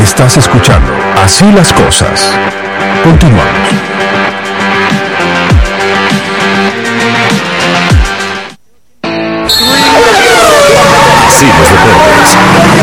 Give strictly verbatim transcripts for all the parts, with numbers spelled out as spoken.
Estás escuchando Así las Cosas. Continuamos. Sí, los deportes.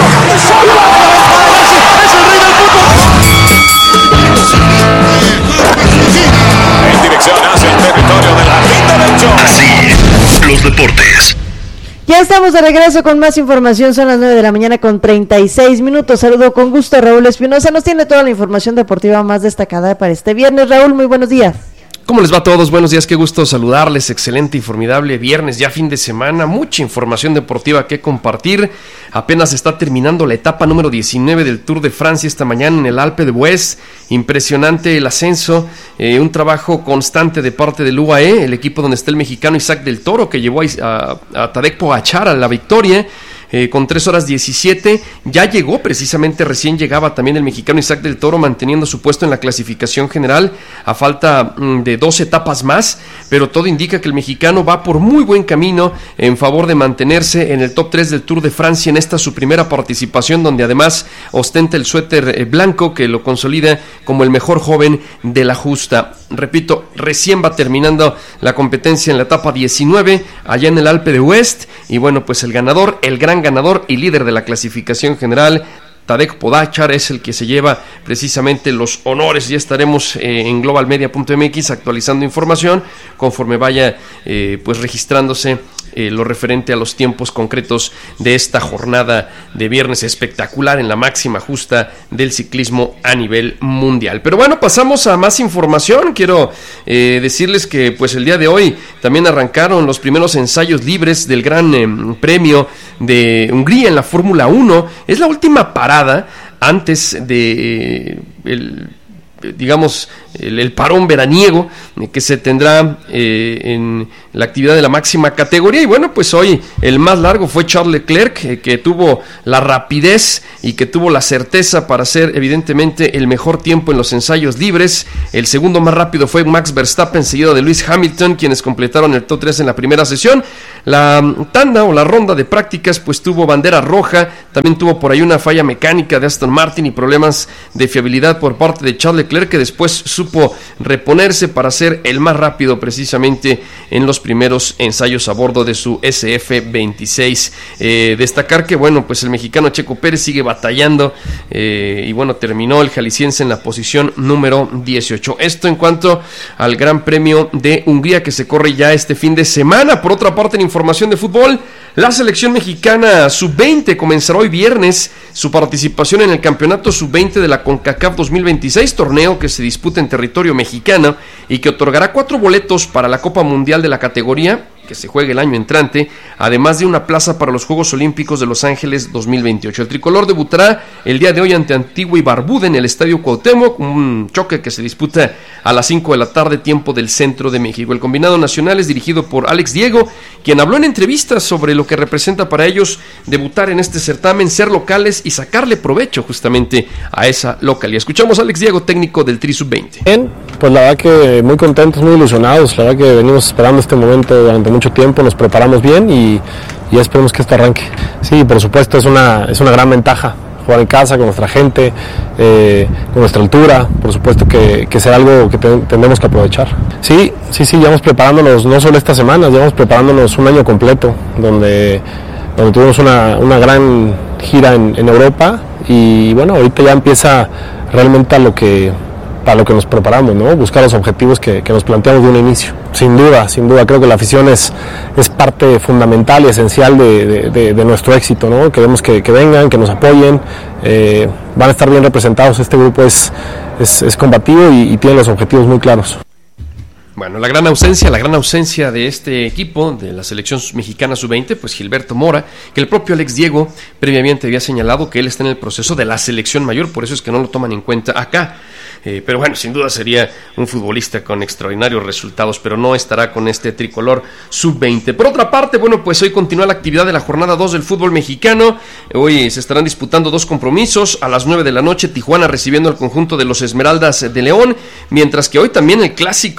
En dirección hacia el territorio de la Linda del Show. Así, los deportes. Ya estamos de regreso con más información, son las nueve de la mañana con treinta y seis minutos. Saludo con gusto a Raúl Espinosa, nos tiene toda la información deportiva más destacada para este viernes. Raúl, muy buenos días. ¿Cómo les va a todos? Buenos días, qué gusto saludarles. Excelente y formidable viernes, ya fin de semana, mucha información deportiva que compartir. Apenas está terminando la etapa número diecinueve del Tour de Francia esta mañana en el Alpe d'Huez. Impresionante el ascenso, eh, un trabajo constante de parte del U A E, el equipo donde está el mexicano Isaac del Toro, que llevó a, a, a Tadej Pogačar a la victoria. Eh, con tres horas diecisiete, ya llegó precisamente, recién llegaba también el mexicano Isaac del Toro manteniendo su puesto en la clasificación general a falta mm, de dos etapas más, pero todo indica que el mexicano va por muy buen camino en favor de mantenerse en el top tres del Tour de Francia en esta su primera participación, donde además ostenta el suéter eh, blanco que lo consolida como el mejor joven de la justa. Repito, recién va terminando la competencia en la etapa diecinueve allá en el Alpe d'Huez, y bueno, pues el ganador, el gran ganador y líder de la clasificación general, Tadej Pogačar, es el que se lleva precisamente los honores. Ya estaremos eh, en global media punto m x actualizando información conforme vaya eh, pues registrándose eh, lo referente a los tiempos concretos de esta jornada de viernes espectacular en la máxima justa del ciclismo a nivel mundial. Pero bueno, pasamos a más información. Quiero eh, decirles que pues el día de hoy también arrancaron los primeros ensayos libres del Gran eh, Premio de Hungría en la Fórmula uno. Es la última parada antes de eh, el digamos, el, el parón veraniego eh, que se tendrá eh, en la actividad de la máxima categoría. Y bueno, pues hoy el más largo fue Charles Leclerc, eh, que tuvo la rapidez y que tuvo la certeza para hacer evidentemente el mejor tiempo en los ensayos libres. El segundo más rápido fue Max Verstappen, seguido de Lewis Hamilton, quienes completaron el top tres en la primera sesión. La tanda o la ronda de prácticas pues tuvo bandera roja, también tuvo por ahí una falla mecánica de Aston Martin y problemas de fiabilidad por parte de Charles Leclerc, que después supo reponerse para ser el más rápido precisamente en los primeros ensayos a bordo de su S F veintiséis. Eh, destacar que bueno, pues el mexicano Checo Pérez sigue batallando eh, y bueno, terminó el jalisciense en la posición número dieciocho. Esto en cuanto al Gran Premio de Hungría que se corre ya este fin de semana. Por otra parte, en información de fútbol, la selección mexicana sub veinte comenzará hoy viernes su participación en el campeonato sub veinte de la CONCACAF dos mil veintiséis, torneo que se disputa en territorio mexicano y que otorgará cuatro boletos para la Copa Mundial de la categoría, que se juegue el año entrante, además de una plaza para los Juegos Olímpicos de Los Ángeles dos mil veintiocho. El tricolor debutará el día de hoy ante Antigua y Barbuda en el Estadio Cuauhtémoc, un choque que se disputa a las cinco de la tarde, tiempo del centro de México. El combinado nacional es dirigido por Alex Diego, quien habló en entrevistas sobre lo que representa para ellos debutar en este certamen, ser locales y sacarle provecho justamente a esa localidad. Escuchamos a Alex Diego, técnico del Tri sub veinte. Bien, pues la verdad que muy contentos, muy ilusionados, la verdad que venimos esperando este momento durante mucho tiempo, nos preparamos bien y, y esperemos que esto arranque. Sí, por supuesto es una, es una gran ventaja jugar en casa con nuestra gente, eh, con nuestra altura, por supuesto que, que será algo que te, tendremos que aprovechar. Sí, sí, sí, llevamos preparándonos no solo esta semana, llevamos preparándonos un año completo, donde, donde tuvimos una, una gran gira en, en Europa y bueno, ahorita ya empieza realmente a lo que... para lo que nos preparamos, ¿no? Buscar los objetivos que, que nos planteamos de un inicio. Sin duda, sin duda, creo que la afición es, es parte fundamental y esencial de, de, de, de nuestro éxito, ¿no? Queremos que, que vengan, que nos apoyen, eh, van a estar bien representados, este grupo es, es, es combativo y, y tiene los objetivos muy claros. Bueno, la gran ausencia, la gran ausencia de este equipo, de la selección mexicana sub veinte, pues Gilberto Mora, que el propio Alex Diego previamente había señalado que él está en el proceso de la selección mayor, por eso es que no lo toman en cuenta acá. Eh, pero bueno, sin duda sería un futbolista con extraordinarios resultados, pero no estará con este tricolor sub veinte. Por otra parte, bueno, pues hoy continúa la actividad de la jornada dos del fútbol mexicano. Hoy se estarán disputando dos compromisos. A las nueve de la noche, Tijuana recibiendo al conjunto de los Esmeraldas de León, mientras que hoy también el clásico capitalino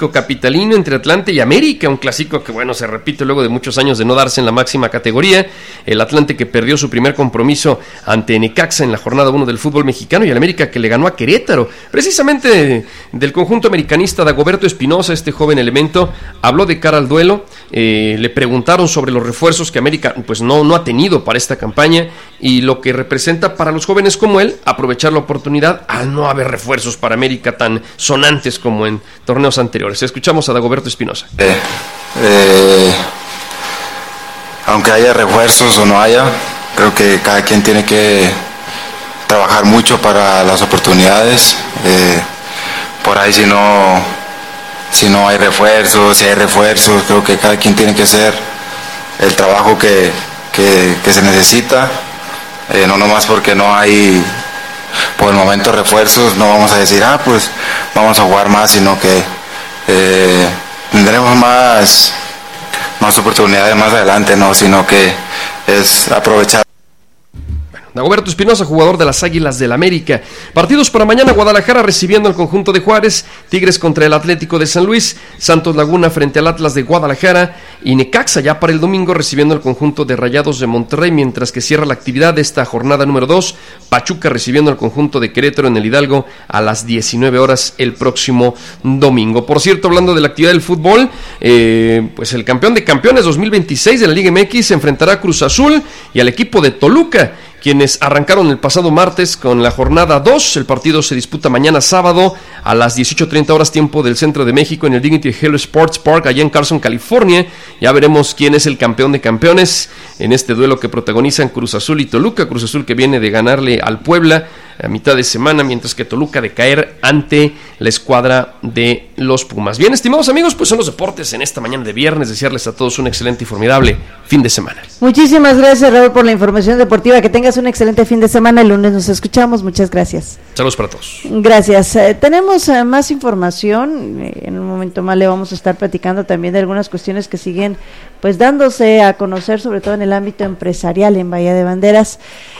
capitalino entre Atlante y América, un clásico que, bueno, se repite luego de muchos años de no darse en la máxima categoría. El Atlante que perdió su primer compromiso ante Necaxa en la jornada uno del fútbol mexicano, y el América que le ganó a Querétaro. Precisamente del conjunto americanista, Dagoberto Espinosa, este joven elemento, habló de cara al duelo. Eh, le preguntaron sobre los refuerzos que América pues no, no ha tenido para esta campaña y lo que representa para los jóvenes como él aprovechar la oportunidad al no haber refuerzos para América tan sonantes como en torneos anteriores. Escuchamos a Dagoberto Espinosa. Eh, eh, aunque haya refuerzos o no haya, creo que cada quien tiene que trabajar mucho para las oportunidades. Eh, por ahí si no, si no hay refuerzos, si hay refuerzos, creo que cada quien tiene que hacer el trabajo que, que, que se necesita. Eh, no nomás porque no hay por el momento refuerzos, no vamos a decir, ah, pues vamos a jugar más, sino que eh, tendremos más, más oportunidades más adelante, no, sino que es aprovechar. Dagoberto Espinosa, jugador de las Águilas del América. Partidos para mañana: Guadalajara recibiendo al conjunto de Juárez, Tigres contra el Atlético de San Luis, Santos Laguna frente al Atlas de Guadalajara y Necaxa ya para el domingo recibiendo al conjunto de Rayados de Monterrey, mientras que cierra la actividad de esta jornada número dos, Pachuca recibiendo al conjunto de Querétaro en el Hidalgo a las diecinueve horas el próximo domingo. Por cierto, hablando de la actividad del fútbol, eh, pues el campeón de campeones dos mil veintiséis de la Liga M X se enfrentará a Cruz Azul y al equipo de Toluca, quienes arrancaron el pasado martes con la jornada dos. El partido se disputa mañana sábado a las dieciocho treinta horas tiempo del centro de México en el Dignity Health Sports Park allá en Carson, California. Ya veremos quién es el campeón de campeones en este duelo que protagonizan Cruz Azul y Toluca. Cruz Azul que viene de ganarle al Puebla a mitad de semana, mientras que Toluca de caer ante la escuadra de los Pumas. Bien, estimados amigos, pues son los deportes en esta mañana de viernes. Desearles a todos un excelente y formidable fin de semana. Muchísimas gracias, Raúl, por la información deportiva. Que tengas un excelente fin de semana. El lunes nos escuchamos. Muchas gracias. Saludos para todos. Gracias. Eh, tenemos eh, más información. Eh, en un momento más le vamos a estar platicando también de algunas cuestiones que siguen pues dándose a conocer, sobre todo en el ámbito empresarial en Bahía de Banderas.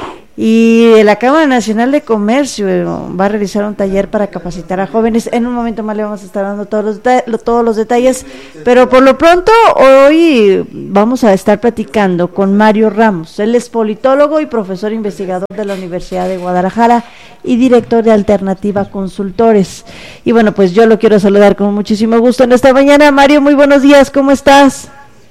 Y la Cámara Nacional de Comercio va a realizar un taller para capacitar a jóvenes. En un momento más le vamos a estar dando todos los, deta- todos los detalles, pero por lo pronto hoy vamos a estar platicando con Mario Ramos. Él es politólogo y profesor investigador de la Universidad de Guadalajara y director de Alternativa Consultores. Y bueno, pues yo lo quiero saludar con muchísimo gusto en esta mañana. Mario, muy buenos días, ¿cómo estás?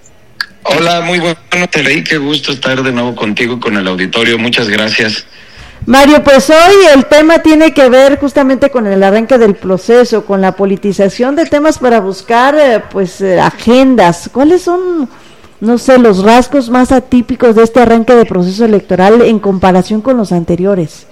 Hola, muy bueno, Teleí, qué gusto estar de nuevo contigo, con el auditorio, muchas gracias. Mario, pues hoy el tema tiene que ver justamente con el arranque del proceso, con la politización de temas para buscar eh, pues eh, agendas. ¿Cuáles son, no sé, los rasgos más atípicos de este arranque de proceso electoral en comparación con los anteriores?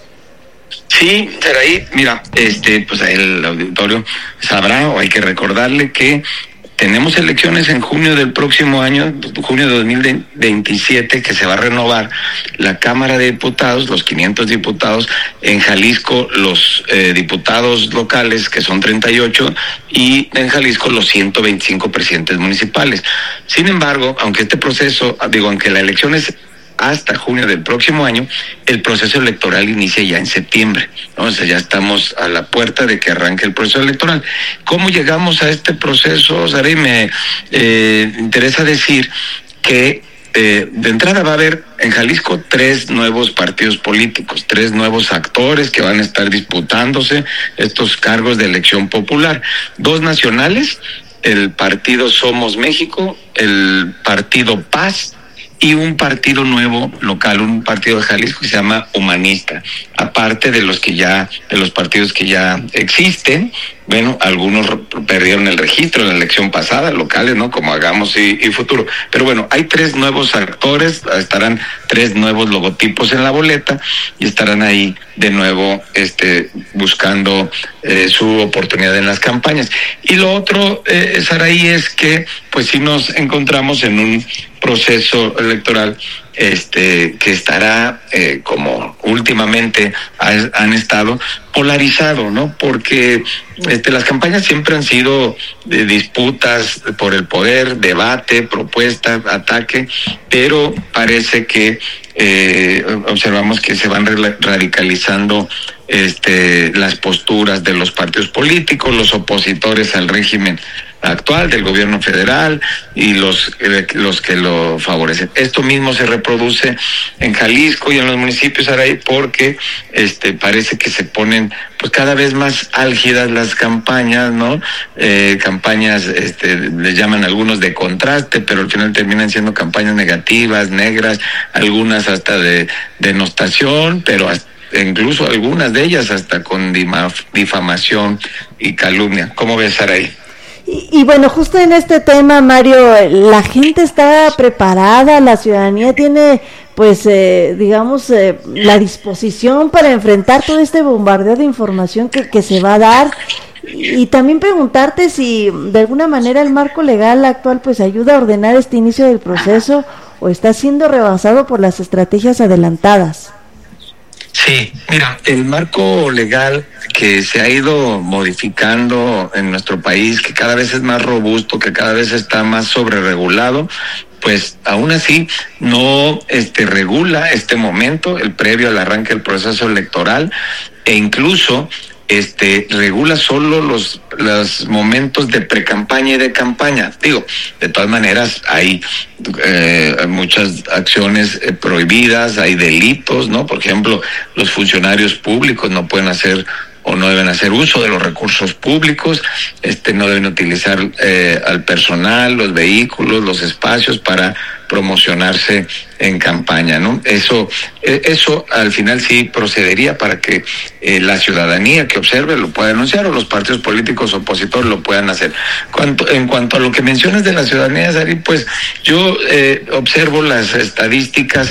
Sí, Teleí, mira, este, pues el auditorio sabrá, o hay que recordarle que tenemos elecciones en junio del próximo año, junio de dos mil veintisiete, que se va a renovar la Cámara de Diputados, los quinientos diputados, en Jalisco los eh, diputados locales, que son treinta y ocho, y en Jalisco los ciento veinticinco presidentes municipales. Sin embargo, aunque este proceso, digo, aunque la elección es hasta junio del próximo año, el proceso electoral inicia ya en septiembre, ¿no? O sea, ya estamos a la puerta de que arranque el proceso electoral. ¿Cómo llegamos a este proceso, Sara? Y me eh, interesa decir que eh, de entrada va a haber en Jalisco tres nuevos partidos políticos, tres nuevos actores que van a estar disputándose estos cargos de elección popular. Dos nacionales, el partido Somos México, el partido Paz, y un partido nuevo local, un partido de Jalisco que se llama Humanista, aparte de los que ya, de los partidos que ya existen. Bueno, algunos perdieron el registro en la elección pasada, locales, ¿no? Como Hagamos y, y Futuro. Pero bueno, hay tres nuevos actores, estarán tres nuevos logotipos en la boleta y estarán ahí de nuevo este, buscando eh, su oportunidad en las campañas. Y lo otro, eh, Saraí, es que pues sí nos encontramos en un proceso electoral este que estará, eh, como últimamente ha, han estado, polarizado, ¿no? Porque este, las campañas siempre han sido de disputas por el poder, debate, propuesta, ataque, pero parece que eh, observamos que se van radicalizando este, las posturas de los partidos políticos, los opositores al régimen actual del gobierno federal y los, eh, los que lo favorecen. Esto mismo se reproduce en Jalisco y en los municipios, Aray, porque este parece que se ponen pues cada vez más álgidas las campañas, ¿no? Eh, campañas, este, les llaman algunos de contraste, pero al final terminan siendo campañas negativas, negras, algunas hasta de denostación, pero hasta incluso algunas de ellas hasta con difamación y calumnia. ¿Cómo ves, Saray? Y, y bueno, justo en este tema, Mario, la gente está preparada, la ciudadanía tiene, pues, eh, digamos, eh, la disposición para enfrentar todo este bombardeo de información que, que se va a dar. Y, y también preguntarte si de alguna manera el marco legal actual pues ayuda a ordenar este inicio del proceso o está siendo rebasado por las estrategias adelantadas. Sí, mira, el marco legal que se ha ido modificando en nuestro país, que cada vez es más robusto, que cada vez está más sobreregulado, pues aún así no este regula este momento, el previo al arranque del proceso electoral, e incluso este regula solo los los momentos de precampaña y de campaña. Digo, de todas maneras hay eh, muchas acciones eh, prohibidas, hay delitos, ¿no? Por ejemplo, los funcionarios públicos no pueden hacer o no deben hacer uso de los recursos públicos, este no deben utilizar eh, al personal, los vehículos, los espacios para promocionarse en campaña, ¿no? Eso, eso al final sí procedería para que eh, la ciudadanía que observe lo pueda denunciar o los partidos políticos opositores lo puedan hacer. Cuanto, en cuanto a lo que mencionas de la ciudadanía, Sari, pues yo eh, observo las estadísticas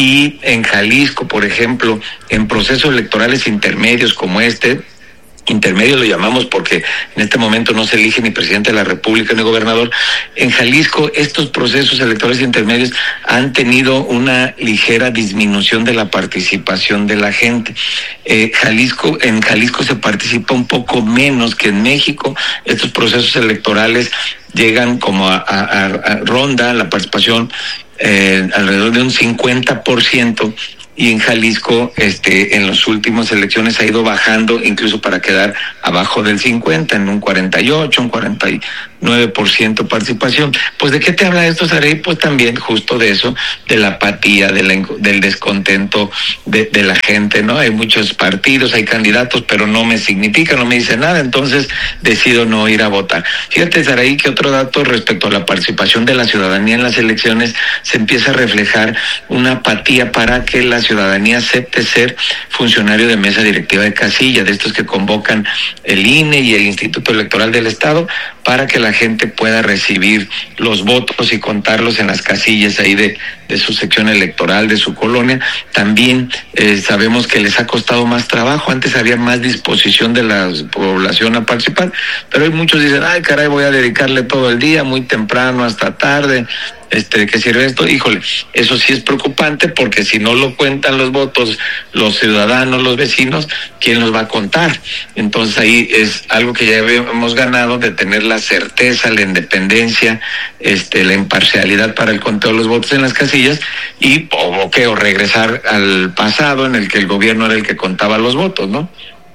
y en Jalisco, por ejemplo, en procesos electorales intermedios como este, intermedio lo llamamos porque en este momento no se elige ni presidente de la República ni gobernador. En Jalisco estos procesos electorales intermedios han tenido una ligera disminución de la participación de la gente. Eh, Jalisco, en Jalisco se participa un poco menos que en México. Estos procesos electorales llegan como a, a, a, a ronda la participación eh, alrededor de un cincuenta por ciento. Y en Jalisco, este, en las últimas elecciones ha ido bajando, incluso para quedar abajo del cincuenta, en un cuarenta y ocho, un cuarenta y nueve por ciento participación. Pues ¿de qué te habla esto, Saray? Pues también justo de eso, de la apatía, de la, del descontento de, de la gente, ¿no? Hay muchos partidos, hay candidatos, pero no me significa, no me dice nada, entonces decido no ir a votar. Fíjate, Saray, que otro dato respecto a la participación de la ciudadanía en las elecciones, se empieza a reflejar una apatía para que la ciudadanía acepte ser funcionario de mesa directiva de casilla, de estos que convocan el I N E y el Instituto Electoral del Estado, para que la gente pueda recibir los votos y contarlos en las casillas ahí de, de su sección electoral, de su colonia. También eh, sabemos que les ha costado más trabajo. Antes había más disposición de la población a participar, pero hoy muchos dicen, ay caray, voy a dedicarle todo el día, muy temprano hasta tarde. Este, ¿qué sirve esto? Híjole, eso sí es preocupante, porque si no lo cuentan los votos, los ciudadanos, los vecinos, ¿quién los va a contar? Entonces ahí es algo que ya hemos ganado, de tener la certeza, la independencia, este, la imparcialidad para el conteo de los votos en las casillas, y o, o, o regresar al pasado en el que el gobierno era el que contaba los votos, ¿no?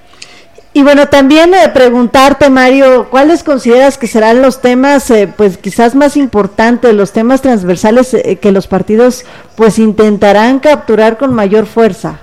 Y bueno, también eh, preguntarte, Mario, ¿cuáles consideras que serán los temas, eh, pues quizás más importantes, los temas transversales eh, que los partidos pues intentarán capturar con mayor fuerza?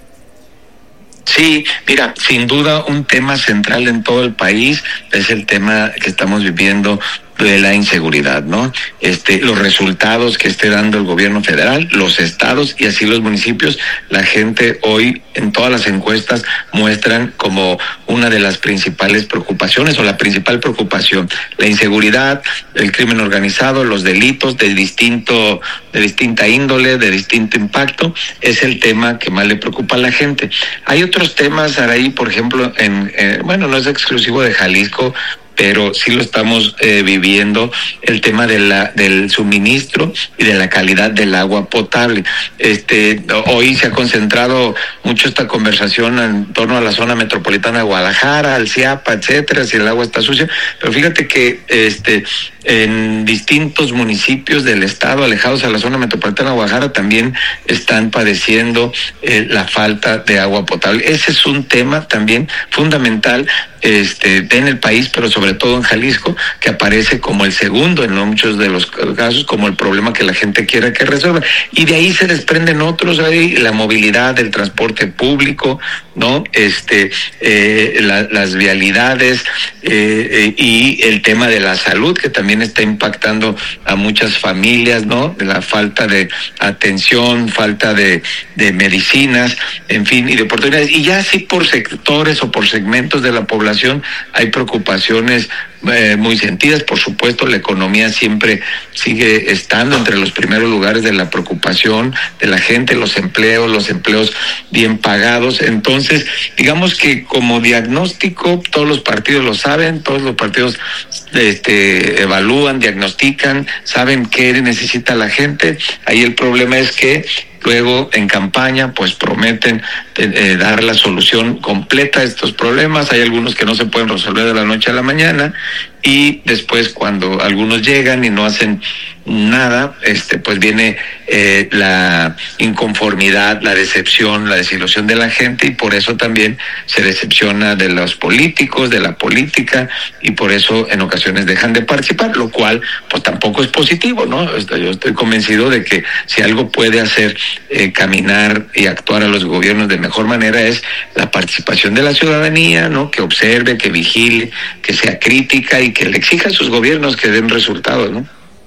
Sí, mira, sin duda un tema central en todo el país es el tema que estamos viviendo de la inseguridad, ¿no? Este, los resultados que esté dando el gobierno federal, los estados y así los municipios, la gente hoy en todas las encuestas muestran como una de las principales preocupaciones o la principal preocupación, la inseguridad, el crimen organizado, los delitos de distinto, de distinta índole, de distinto impacto, es el tema que más le preocupa a la gente. Hay otros temas, Araí, por ejemplo, en, eh, bueno, no es exclusivo de Jalisco, pero sí lo estamos eh, viviendo, el tema de la del suministro y de la calidad del agua potable. Este hoy se ha concentrado mucho esta conversación en torno a la zona metropolitana de Guadalajara, al CIAPA, etcétera, si el agua está sucia, pero fíjate que este en distintos municipios del estado alejados a la zona metropolitana de Guadalajara también están padeciendo eh, la falta de agua potable. Ese es un tema también fundamental este, en el país, pero sobre todo en Jalisco, que aparece como el segundo en muchos de los casos, como el problema que la gente quiere que resuelva. Y de ahí se desprenden otros, ahí la movilidad, el transporte público, ¿no? Este, eh, la, las vialidades eh, eh, y el tema de la salud, que también está impactando a muchas familias, ¿no? De la falta de atención, falta de, de medicinas, en fin, y de oportunidades. Y ya sí por sectores o por segmentos de la población hay preocupaciones eh, muy sentidas. Por supuesto, la economía siempre sigue estando entre los primeros lugares de la preocupación de la gente, los empleos, los empleos bien pagados. Entonces, digamos que como diagnóstico, todos los partidos lo saben, todos los partidos este, evalúan, diagnostican, saben qué necesita la gente. Ahí el problema es que luego en campaña pues prometen eh, dar la solución completa a estos problemas. Hay algunos que no se pueden resolver de la noche a la mañana, y después cuando algunos llegan y no hacen nada, este pues viene eh, la inconformidad, la decepción, la desilusión de la gente, y por eso también se decepciona de los políticos, de la política, y por eso en ocasiones dejan de participar, lo cual pues tampoco es positivo, ¿no? Yo estoy convencido de que si algo puede hacer eh, caminar y actuar a los gobiernos de mejor manera es la participación de la ciudadanía, ¿no? Que observe, que vigile, que sea crítica y que le exija a sus gobiernos que den resultados, ¿no?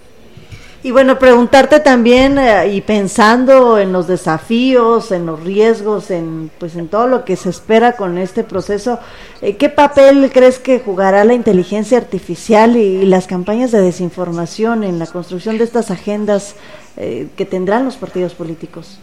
Y bueno, preguntarte también eh, y pensando en los desafíos, en los riesgos, en pues en todo lo que se espera con este proceso, eh, ¿qué papel crees que jugará la inteligencia artificial y, y las campañas de desinformación en la construcción de estas agendas eh, que tendrán los partidos políticos?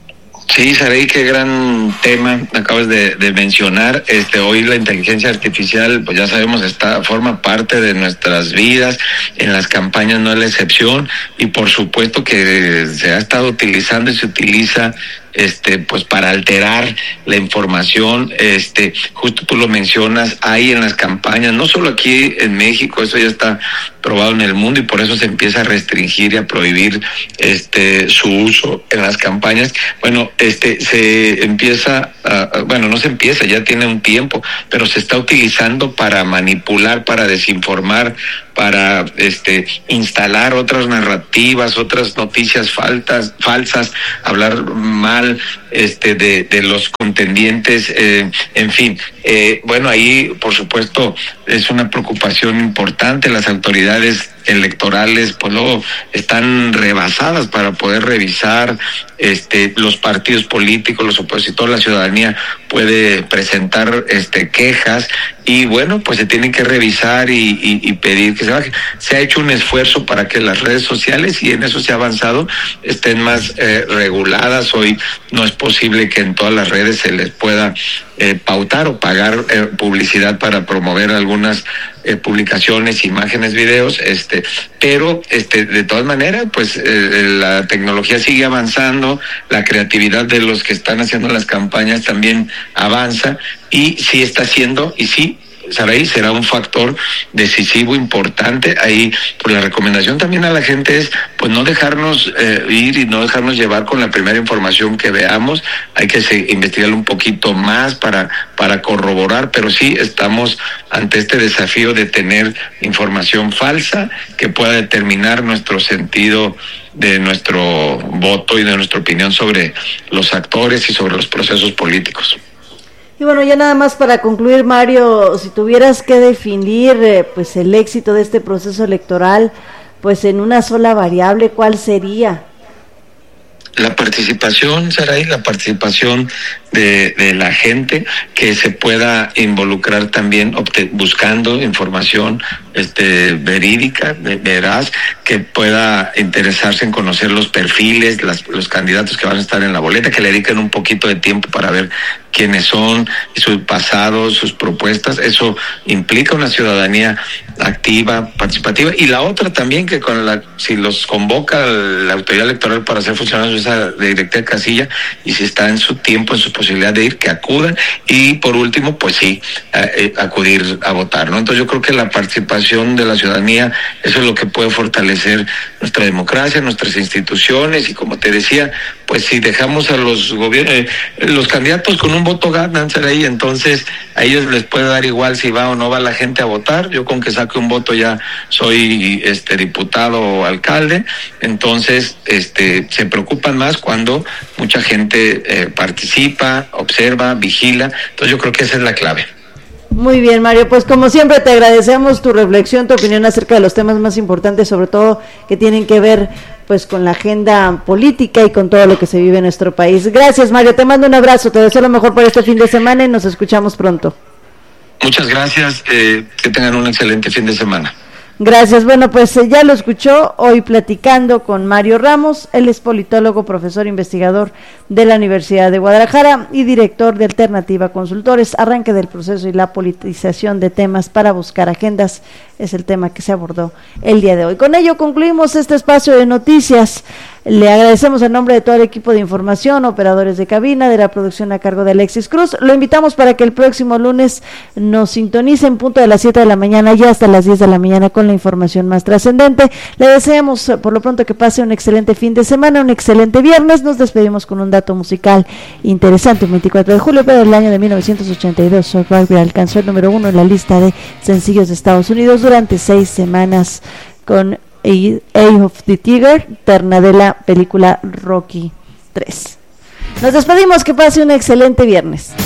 Sí, Saraí, qué gran tema acabas de, de mencionar. Este, hoy la inteligencia artificial, pues ya sabemos, está forma parte de nuestras vidas. En las campañas no es la excepción, y por supuesto que se ha estado utilizando y se utiliza este pues para alterar la información. Este justo tú lo mencionas, hay en las campañas, no solo aquí en México, eso ya está probado en el mundo, y por eso se empieza a restringir y a prohibir este su uso en las campañas. Bueno, este se empieza a, bueno, no se empieza, ya tiene un tiempo, pero se está utilizando para manipular, para desinformar, para este instalar otras narrativas, otras noticias faltas, falsas, hablar mal este de, de los contendientes, eh, en fin. Eh, bueno, ahí por supuesto es una preocupación importante. Las autoridades electorales pues luego están rebasadas para poder revisar este los partidos políticos, los opositores, la ciudadanía puede presentar este quejas, y bueno, pues se tienen que revisar y, y, y pedir que se baje. Se ha hecho un esfuerzo para que las redes sociales, y en eso se ha avanzado, estén más eh, reguladas. Hoy no es posible que en todas las redes se les pueda eh, pautar o pagar eh, publicidad para promover algunas eh, publicaciones, imágenes, videos, este, pero este de todas maneras, pues eh, la tecnología sigue avanzando, la creatividad de los que están haciendo las campañas también avanza, y sí está haciendo, y sí, Saraí, será un factor decisivo, importante. Ahí, pues la recomendación también a la gente es, pues no dejarnos eh, ir y no dejarnos llevar con la primera información que veamos. Hay que se, investigar un poquito más para, para corroborar, pero sí estamos ante este desafío de tener información falsa que pueda determinar nuestro sentido de nuestro voto y de nuestra opinión sobre los actores y sobre los procesos políticos. Y bueno, ya nada más para concluir, Mario, si tuvieras que definir eh, pues el éxito de este proceso electoral, pues en una sola variable, ¿cuál sería? La participación, Saraí, la participación de, de la gente, que se pueda involucrar también obte, buscando información este verídica, de, veraz, que pueda interesarse en conocer los perfiles, las, los candidatos que van a estar en la boleta, que le dediquen un poquito de tiempo para ver quiénes son, su pasado, sus propuestas. Eso implica una ciudadanía activa, participativa, y la otra también, que con la si los convoca la autoridad electoral para ser funcionarios de esa directiva de casilla, y si está en su tiempo, en su posibilidad de ir, que acudan, y por último, pues sí, eh, acudir a votar, ¿no? Entonces yo creo que la participación de la ciudadanía, eso es lo que puede fortalecer nuestra democracia, nuestras instituciones, y como te decía, pues si dejamos a los gobiernos, eh, los candidatos con un voto ganan, ahí, entonces a ellos les puede dar igual si va o no va la gente a votar. Yo con que saque un voto ya soy este diputado o alcalde. Entonces este se preocupan más cuando mucha gente eh, participa, observa, vigila. Entonces yo creo que esa es la clave. Muy bien, Mario, pues como siempre te agradecemos tu reflexión, tu opinión acerca de los temas más importantes, sobre todo que tienen que ver pues con la agenda política y con todo lo que se vive en nuestro país. Gracias, Mario, te mando un abrazo, te deseo lo mejor para este fin de semana y nos escuchamos pronto. Muchas gracias, eh, que tengan un excelente fin de semana. Gracias. Bueno, pues eh, ya lo escuchó, hoy platicando con Mario Ramos. Él es politólogo, profesor investigador de la Universidad de Guadalajara y director de Alternativa Consultores. Arranque del proceso y la politización de temas para buscar agendas es el tema que se abordó el día de hoy. Con ello concluimos este espacio de noticias. Le agradecemos en nombre de todo el equipo de información, operadores de cabina, de la producción a cargo de Alexis Cruz. Lo invitamos para que el próximo lunes nos sintonice en punto de las siete de la mañana y hasta las diez de la mañana con la información más trascendente. Le deseamos por lo pronto que pase un excelente fin de semana, un excelente viernes. Nos despedimos con un dato musical interesante. El veinticuatro de julio, pero del año de mil novecientos ochenta y dos, Survivor alcanzó el número uno en la lista de sencillos de Estados Unidos durante seis semanas con Eye of the Tiger, terna de la película Rocky tres. Nos despedimos, que pase un excelente viernes.